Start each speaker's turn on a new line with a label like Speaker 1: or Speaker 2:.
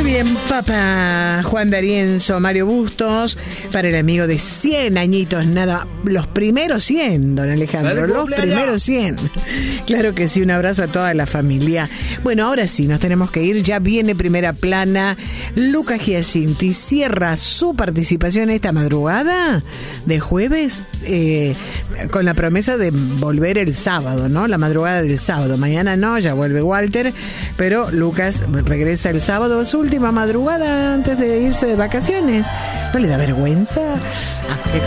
Speaker 1: bien, papá Juan D'Arienzo, Mario Bustos, para el amigo de 100 añitos, nada, los primeros 100, don Alejandro, los primeros 100. Claro que sí, un abrazo a toda la familia. Bueno, ahora sí, nos tenemos que ir, ya viene Primera Plana. Lucas Giacinti cierra su participación esta madrugada de jueves con la promesa de volver el sábado, ¿no? La madrugada del sábado. Mañana no, ya vuelve Walter, pero Lucas regresa el sábado, su última madrugada antes de irse de vacaciones. ¿No le da vergüenza?